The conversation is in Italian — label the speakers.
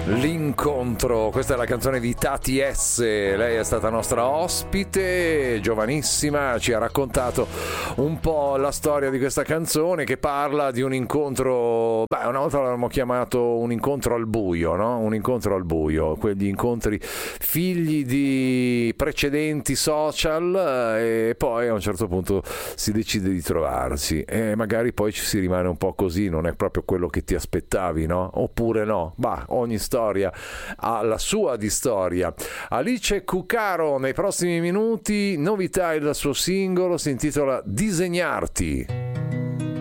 Speaker 1: L'incontro, questa è la canzone di Tati S, lei è stata nostra ospite, giovanissima, ci ha raccontato un po' la storia di questa canzone che parla di un incontro, una volta l'avevamo chiamato un incontro al buio, no? Un incontro al buio, quegli incontri figli di precedenti social e poi a un certo punto si decide di trovarsi e magari poi ci si rimane un po' così, non è proprio quello che ti aspettavi, no? Oppure no? Ogni storia ha la sua di storia. Alice Cuccaro nei prossimi minuti, novità, il suo singolo si intitola Disegnarti.